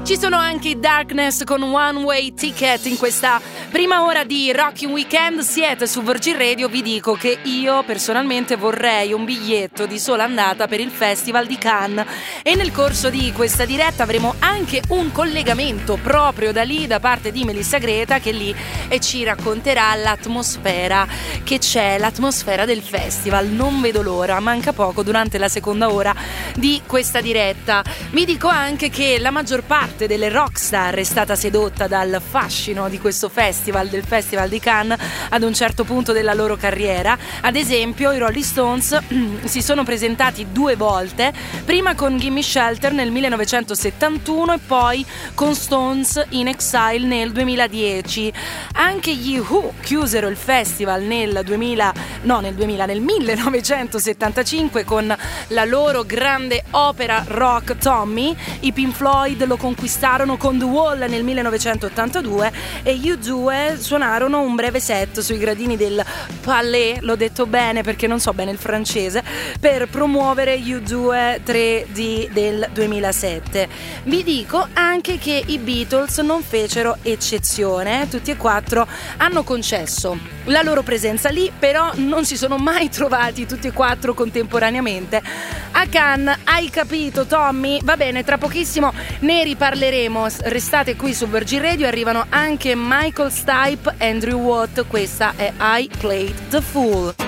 Ci sono anche i Darkness con One Way Ticket in questa prima ora di Rocking Weekend. Siete su Virgin Radio. Vi dico che io personalmente vorrei un biglietto di sola andata per il Festival di Cannes, e nel corso di questa diretta avremo anche un collegamento proprio da lì da parte di Melissa Greta, che è lì e ci racconterà l'atmosfera che c'è, l'atmosfera del festival. Non vedo l'ora, manca poco durante la seconda ora di questa diretta. Vi dico anche che la maggior parte delle rockstar è stata sedotta dal fascino di questo festival, del Festival di Cannes, ad un certo punto della loro carriera. Ad esempio i Rolling Stones si sono presentati 2 volte, prima con Gimme Shelter nel 1971 e poi con Stones in Exile nel 2010. Anche gli Who chiusero il festival nel 1975 con la loro grande opera rock Tommy. I Pink Floyd lo conquistarono con The Wall nel 1982 e gli U2 suonarono un breve set sui gradini del Palais, l'ho detto bene perché non so bene il francese, per promuovere U2 3D del 2007. Vi dico anche che i Beatles non fecero eccezione, tutti e 4 hanno concesso la loro presenza lì, però non si sono mai trovati tutti e 4 contemporaneamente a Cannes. Hai capito, Tommy? Va bene, tra pochissimo ne riparleremo. Restate qui su Virgin Radio. Arrivano anche Michael Stipe, Andrew Watt. Questa è I Played the Fool.